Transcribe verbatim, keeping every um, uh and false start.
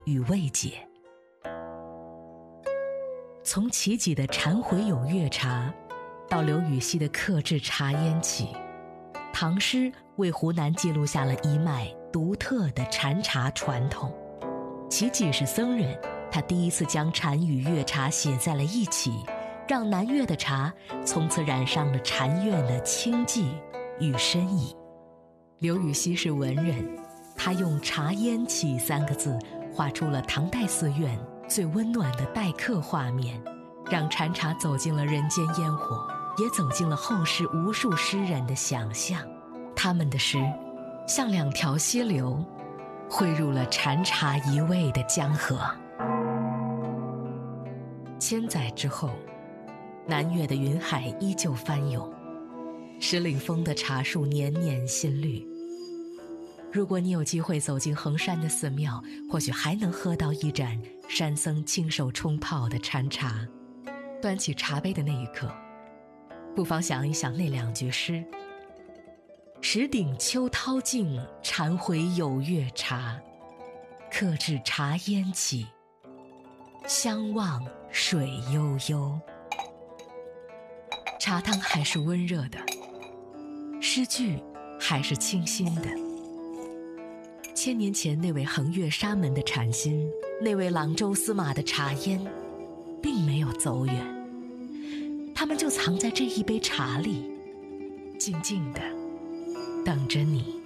与慰藉。从齐己的禅回有月茶，到刘禹锡的克制茶烟起，唐诗为湖南记录下了一脉独特的禅茶传统。齐己是僧人，他第一次将禅与月茶写在了一起，让南岳的茶从此染上了禅院的清寂与深意。刘禹锡是文人，他用茶烟起三个字画出了唐代寺院最温暖的待客画面，让禅茶走进了人间烟火，也走进了后世无数诗人的想象。他们的诗像两条溪流，汇入了禅茶一味的江河。千载之后，南岳的云海依旧翻涌，石岭峰的茶树年年新绿。如果你有机会走进衡山的寺庙，或许还能喝到一盏山僧亲手冲泡的禅茶。端起茶杯的那一刻，不妨想一想那两句诗：石顶秋涛尽，禅回有月茶。克制茶烟起，相望水悠悠。茶汤还是温热的，诗句还是清新的。千年前那位横越沙门的禅心，那位朗州司马的茶烟，并没有走远，他们就藏在这一杯茶里，静静地等着你。